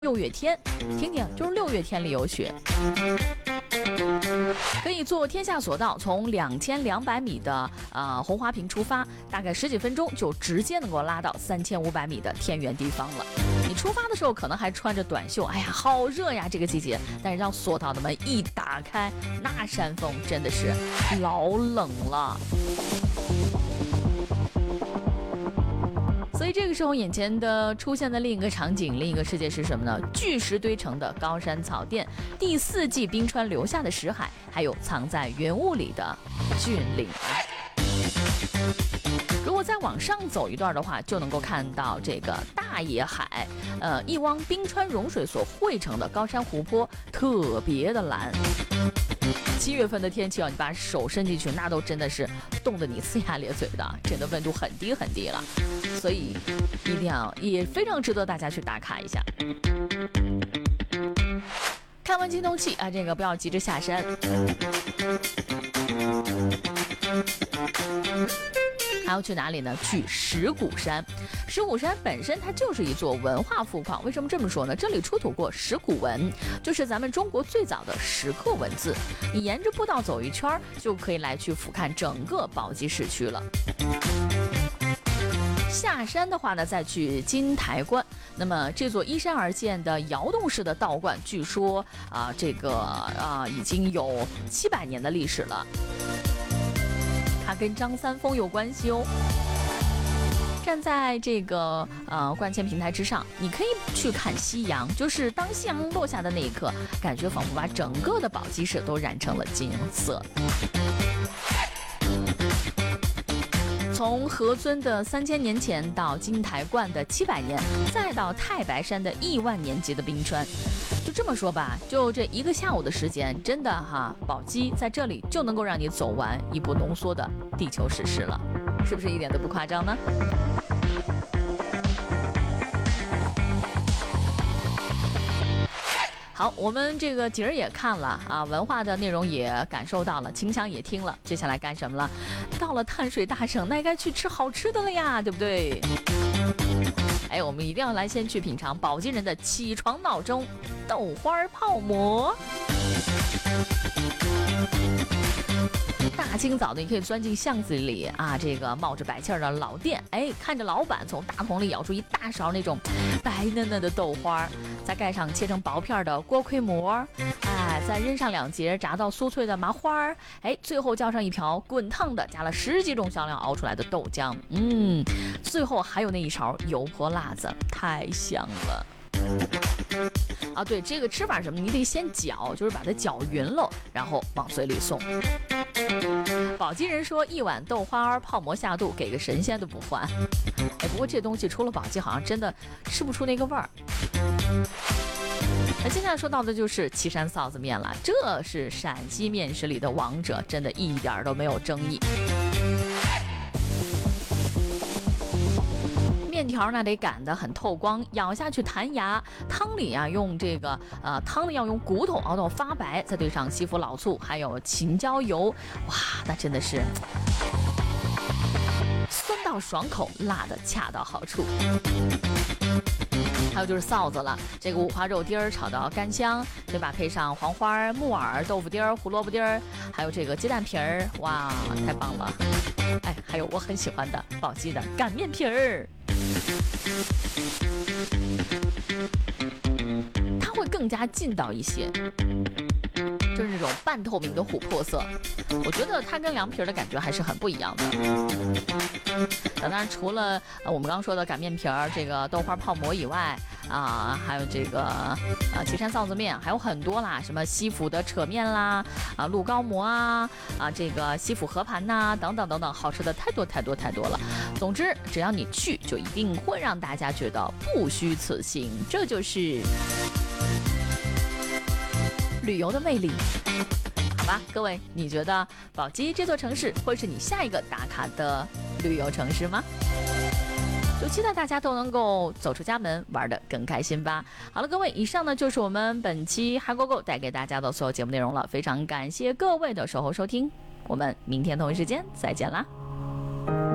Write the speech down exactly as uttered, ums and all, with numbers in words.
六月天，听听，就是六月天里有雪。可以坐天下索道，从两千两百米的呃红花坪出发，大概十几分钟就直接能够拉到三千五百米的天圆地方了。你出发的时候可能还穿着短袖，哎呀，好热呀，这个季节。但是让索道的门一打开，那山峰真的是老冷了。所以这个时候，眼前的出现的另一个场景，另一个世界是什么呢？巨石堆成的高山草甸，第四季冰川留下的石海，还有藏在云雾里的峻岭。如果再往上走一段的话，就能够看到这个大野海，呃，一汪冰川融水所汇成的高山湖泊，特别的蓝。七月份的天气啊，你把手伸进去，那都真的是冻得你呲牙咧嘴的，真的温度很低很低了，所以一定要也非常值得大家去打卡一下。看完青铜器啊，这个不要急着下山。还要去哪里呢？去石鼓山。石鼓山本身它就是一座文化富矿。为什么这么说呢？这里出土过石鼓文，就是咱们中国最早的石刻文字。你沿着步道走一圈，就可以来去俯瞰整个宝鸡市区了。下山的话呢，再去金台观。那么这座依山而建的窑洞式的道观，据说啊，这个啊已经有七百年的历史了。它跟张三丰有关系哦。站在这个呃观前平台之上，你可以去看夕阳，就是当夕阳落下的那一刻，感觉仿佛把整个的宝鸡市都染成了金色。从何尊的三千年前到金台观的七百年，再到太白山的亿万年级的冰川，就这么说吧，就这一个下午的时间，真的哈，宝鸡在这里就能够让你走完一部浓缩的地球史诗了，是不是一点都不夸张呢？好，我们这个景儿也看了啊，文化的内容也感受到了，清香也听了，接下来干什么了？到了碳水大省，那该去吃好吃的了呀，对不对？哎，我们一定要来先去品尝宝鸡人的起床闹钟——豆花泡馍。大清早的，你可以钻进巷子里啊，这个冒着白气儿的老店，哎，看着老板从大桶里舀出一大勺那种白嫩嫩的豆花，再盖上切成薄片的锅盔馍，哎，再扔上两节炸到酥脆的麻花，哎，最后浇上一瓢滚烫的加了十几种香料熬出来的豆浆，嗯，最后还有那一勺油泼辣子，太香了。啊，对，这个吃法什么，你得先搅，就是把它搅匀了，然后往嘴里送。宝鸡人说，一碗豆花泡馍下肚，给个神仙都不换。哎，不过这东西出了宝鸡，好像真的吃不出那个味儿。那接下来说到的就是岐山臊子面了，这是陕西面食里的王者，真的一点都没有争议。面条呢得擀得很透光，咬下去弹牙。汤里啊用这个呃汤里要用骨头熬到发白，再兑上西府老醋，还有秦椒油，哇，那真的是酸到爽口，辣的恰到好处。还有就是臊子了，这个五花肉丁儿炒到干香，对吧？配上黄花、木耳、豆腐丁儿、胡萝卜丁儿，还有这个鸡蛋皮儿，哇，太棒了！哎，还有我很喜欢的宝鸡的擀面皮儿。它会更加劲道一些，就是那种半透明的琥珀色，我觉得它跟凉皮的感觉还是很不一样的。当然，除了呃我们刚刚说的擀面皮儿、这个豆花泡馍以外啊，还有这个啊岐山臊子面，还有很多啦，什么西府的扯面啦，啊鹿高馍啊，啊这个西府河盘呐、啊，等等等等，好吃的太多太多太多了。总之，只要你去，就一定会让大家觉得不虚此行，这就是旅游的魅力。好吧，各位，你觉得宝鸡这座城市会是你下一个打卡的旅游城市吗？就期待大家都能够走出家门，玩得更开心吧。好了，各位，以上呢就是我们本期嗨购购带给大家的所有节目内容了，非常感谢各位的守候收听，我们明天同一时间再见啦。